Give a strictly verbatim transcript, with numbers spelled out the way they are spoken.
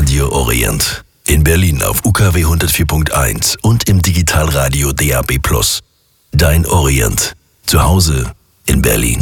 Radio Orient. In Berlin auf U K W hundertvier Punkt eins und im Digitalradio D A B plus. Dein Orient. Zu Hause in Berlin.